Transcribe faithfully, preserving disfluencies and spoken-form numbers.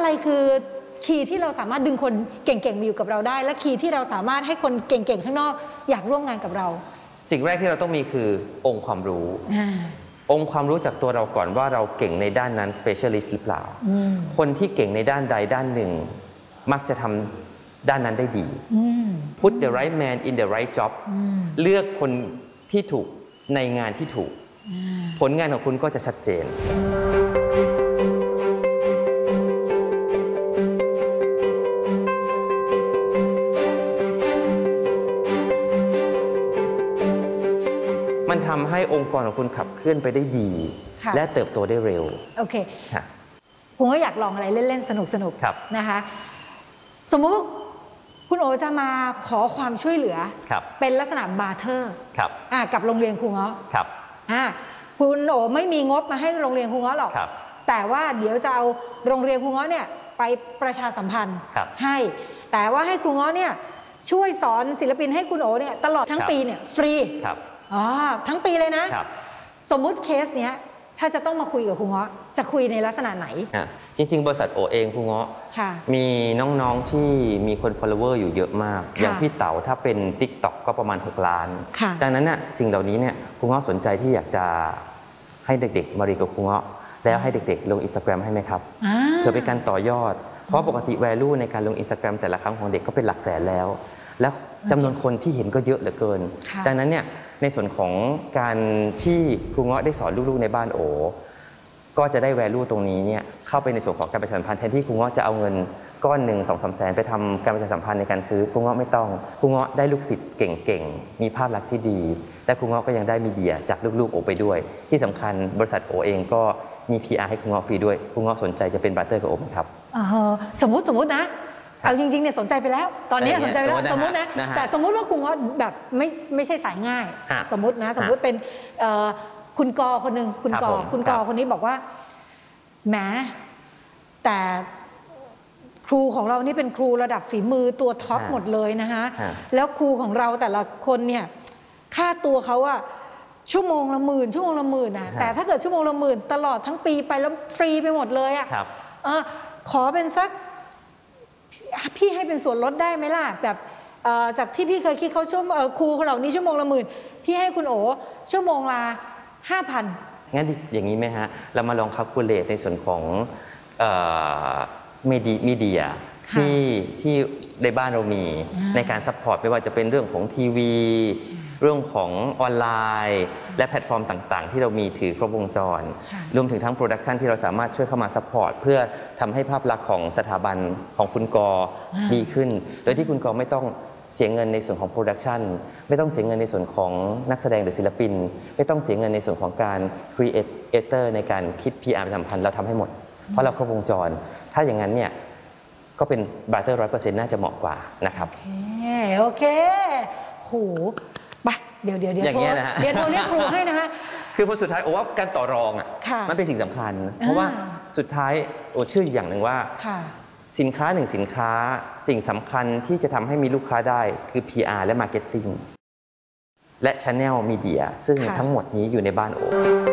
อะไรคือคีย์ที่เราสามารถดึงคนเก่งๆมาอยู่กับเราได้และคีย์ที่เราสามารถให้คนเก่งๆข้างนอกอยากร่วมงานกับเราสิ่งแรกที่เราต้องมีคือองค์ความรู้องค์ความรู้จากตัวเราก่อนว่าเราเก่งในด้านนั้น specialist หรือเปล่าคนที่เก่งในด้านใดด้านหนึ่งมักจะทำด้านนั้นได้ดี put the right man in the right job เลือกคนที่ถูกในงานที่ถูกผลงานของคุณก็จะชัดเจนมันทำให้องค์กรของคุณขับเคลื่อนไปได้ดีและเติบโตได้เร็วโอเคผมก็อยากลองอะไรเล่นๆสนุกๆนะคะสมมุติคุณโอจะมาขอความช่วยเหลือเป็นลักษณะบาร์เทอร์กับโรงเรียนครูเงาะคุณโอไม่มีงบมาให้โรงเรียนครูเงาะหรอกแต่ว่าเดี๋ยวจะเอาโรงเรียนครูเงาะเนี่ยไปประชาสัมพันธ์ให้แต่ว่าให้ครูเงาะเนี่ยช่วยสอนศิลปินให้คุณโอเนี่ยตลอดทั้งปีเนี่ยฟรีอ๋อทั้งปีเลยนะสมมุติเคสเนี้ยถ้าจะต้องมาคุยกับครูเงาะจะคุยในลักษณะไหนจริงๆบริษัทโอเองครูเงาะมีน้องๆที่มีคน follower อยู่เยอะมากอย่างพี่เต๋าถ้าเป็น ติ๊กต็อก ก็ประมาณหกล้านดังนั้นน่ะสิ่งเหล่านี้เนี่ยครูเงาะสนใจที่อยากจะให้เด็กๆมาเรียนกับครูเงาะแล้วให้เด็กๆลง Instagram ให้ไหมครับเพื่อเป็นการต่อยอดเพราะปกติ value ในการลง Instagram แต่ละครั้งของเด็กก็เป็นหลักแสนแล้วแล้วจำนวนคนที่เห็นก็เยอะเหลือเกินดังนั้นเนี่ยในส่วนของการที่ครูเงาะได้สอนลูกๆในบ้านโอก็จะได้ value ตรงนี้เนี่ยเข้าไปในส่วนของการประชาสัมพันธ์แทนที่ครูเงาะจะเอาเงินก้อนหนึ่งสองสามแสนไปทำการประชาสัมพันธ์ในการซื้อครูเงาะไม่ต้องครูเงาะได้ลูกศิษย์เก่งๆมีภาพลักษณ์ที่ดีและครูเงาะก็ยังได้มีเดียจากลูกๆโอไปด้วยที่สำคัญบริษัทโอเองก็มี พี อาร์ ให้ครูเงาะฟรีด้วยครูเงาะสนใจจะเป็นบาร์เตอร์กับโอไหมครับสมมติสมมตินะเอาจริงๆเนี่ยสนใจไปแล้วตอนนี้สนใจไปแล้วสมมตินะแต่สมมติว่าครูเงาะแบบไม่ไม่ใช่สายง่ายสมมตินะสมมติเป็นคุณกอคนหนึ่งคุณกอคุณกอคนนี้บอกว่าแหมแต่ครูของเรานี่เป็นครูระดับฝีมือตัวท็อปหมดเลยนะคะแล้วครูของเราแต่ละคนเนี่ยค่าตัวเขาอะชั่วโมงละหมื่นชั่วโมงละหมื่นนะแต่ถ้าเกิดชั่วโมงละหมื่นตลอดทั้งปีไปแล้วฟรีไปหมดเลยอะขอเป็นสักพี่ให้เป็นส่วนลดได้ไหมล่ะแบบจากที่พี่เคยคิดเขาชั่วครูของเรานี่ชั่วโมงละหมื่นพี่ให้คุณโอชั่วโมงละห้าพันงั้นอย่างนี้ไหมฮะเรามาลองคัลคูลเลตในส่วนของมีเดียที่ที่ในบ้านเรามีในการซัพพอร์ตไม่ว่าจะเป็นเรื่องของทีวีเรื่องของออนไลน์และแพลตฟอร์มต่างๆที่เรามีถือครบวงจรรวมถึงทั้งโปรดักชันที่เราสามารถช่วยเข้ามาซัพพอร์ตเพื่อทำให้ภาพลักษณ์ของสถาบันของคุณกอดีขึ้นโดยที่คุณกอไม่ต้องเสียเงินในส่วนของโปรดักชันไม่ต้องเสียเงินในส่วนของนักแสดงหรือศิลปินไม่ต้องเสียเงินในส่วนของการครีเอเตอร์ในการคิด พี อาร์ ประชาสัมพันธ์เราทำให้หมดเพราะเราครบวงจรถ้าอย่างนั้นเนี่ยก็เป็นบาร์เตอร์ร้อยเปอร์เซ็นต์น่าจะเหมาะกว่านะครับโอเคโอเคโหไปเดี๋ยวเดี๋ยวเดี๋ยวโทรเดี๋ยวโทรเรียกครูให้นะคะคือพอสุดท้ายโอ้ว่าการต่อรองอ่ะมันเป็นสิ่งสำคัญเพราะว่าสุดท้ายโอ้เชื่ออย่างหนึ่งว่าสินค้าหนึ่งสินค้าสิ่งสำคัญที่จะทำให้มีลูกค้าได้คือ พี อาร์ และ Marketing และ Channel Media ซึ่งทั้งหมดนี้อยู่ในบ้านโอ